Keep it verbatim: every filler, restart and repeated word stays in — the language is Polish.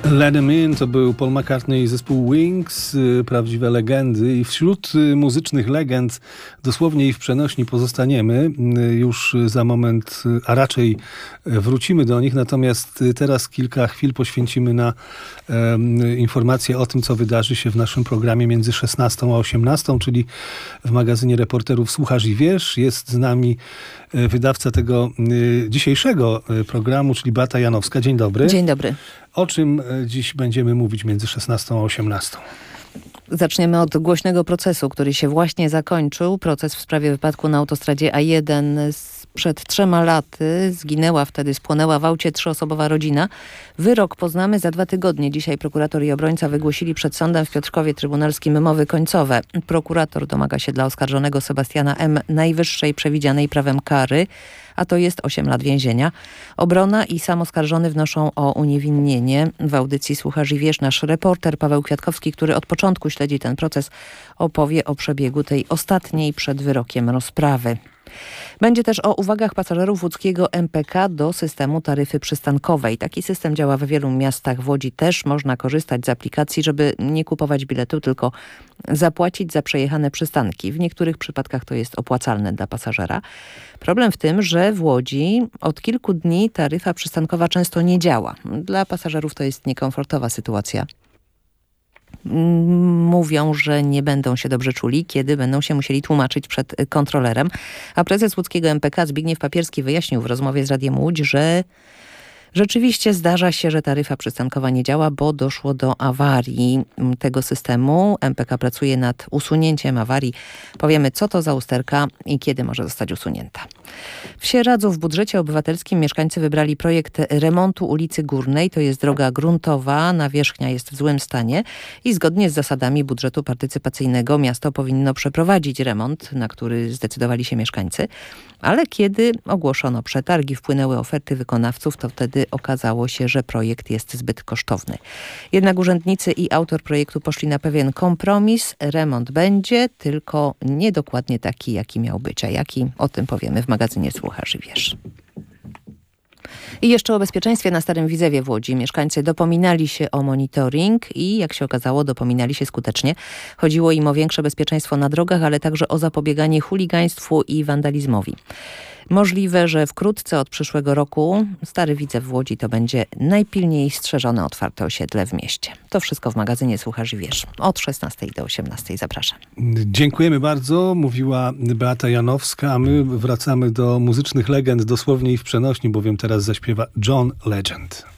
Let 'em In to był Paul McCartney i zespół Wings, prawdziwe legendy. I wśród muzycznych legend dosłownie i w przenośni pozostaniemy. Już za moment, a raczej wrócimy do nich. Natomiast teraz kilka chwil poświęcimy na um, informacje o tym, co wydarzy się w naszym programie między szesnastą a osiemnastą, czyli w magazynie Reporterów Słuchasz i Wiesz. Jest z nami wydawca tego dzisiejszego programu, czyli Beata Janowska. Dzień dobry. Dzień dobry. O czym dziś będziemy mówić między szesnastą a osiemnastą? Zaczniemy od głośnego procesu, który się właśnie zakończył. Proces w sprawie wypadku na autostradzie A jeden sprzed trzema laty. Zginęła wtedy, spłonęła w aucie trzyosobowa rodzina. Wyrok poznamy za dwa tygodnie. Dzisiaj prokurator i obrońca wygłosili przed sądem w Piotrkowie Trybunalskim mowy końcowe. Prokurator domaga się dla oskarżonego Sebastiana M. najwyższej przewidzianej prawem kary, a to jest osiem lat więzienia. Obrona i sam oskarżony wnoszą o uniewinnienie. W audycji Słuchasz i Wiesz nasz reporter Paweł Kwiatkowski, który od początku śledzi ten proces, opowie o przebiegu tej ostatniej przed wyrokiem rozprawy. Będzie też o uwagach pasażerów łódzkiego M P K do systemu taryfy przystankowej. Taki system działa w wielu miastach. W Łodzi też można korzystać z aplikacji, żeby nie kupować biletu, tylko zapłacić za przejechane przystanki. W niektórych przypadkach to jest opłacalne dla pasażera. Problem w tym, że w Łodzi od kilku dni taryfa przystankowa często nie działa. Dla pasażerów to jest niekomfortowa sytuacja. Mówią, że nie będą się dobrze czuli, kiedy będą się musieli tłumaczyć przed kontrolerem. A prezes łódzkiego M P K Zbigniew Papierski wyjaśnił w rozmowie z Radiem Łódź, że rzeczywiście zdarza się, że taryfa przystankowa nie działa, bo doszło do awarii tego systemu. M P K pracuje nad usunięciem awarii. Powiemy, co to za usterka i kiedy może zostać usunięta. W Sieradzu w budżecie obywatelskim mieszkańcy wybrali projekt remontu ulicy Górnej. To jest droga gruntowa, nawierzchnia jest w złym stanie i zgodnie z zasadami budżetu partycypacyjnego miasto powinno przeprowadzić remont, na który zdecydowali się mieszkańcy. Ale kiedy ogłoszono przetargi, wpłynęły oferty wykonawców, to wtedy okazało się, że projekt jest zbyt kosztowny. Jednak urzędnicy i autor projektu poszli na pewien kompromis. Remont będzie, tylko niedokładnie taki, jaki miał być. A jaki? O tym powiemy w magazynie Słuchasz i Wiesz. I jeszcze o bezpieczeństwie na Starym Widzewie w Łodzi. Mieszkańcy dopominali się o monitoring i jak się okazało, dopominali się skutecznie. Chodziło im o większe bezpieczeństwo na drogach, ale także o zapobieganie chuligaństwu i wandalizmowi. Możliwe, że wkrótce od przyszłego roku Stary Widzew w Łodzi to będzie najpilniej strzeżone otwarte osiedle w mieście. To wszystko w magazynie Słuchasz i Wiesz. Od szesnastej do osiemnastej zapraszam. Dziękujemy bardzo. Mówiła Beata Janowska, a my wracamy do muzycznych legend dosłownie i w przenośni, bowiem teraz zaśpiewa John Legend.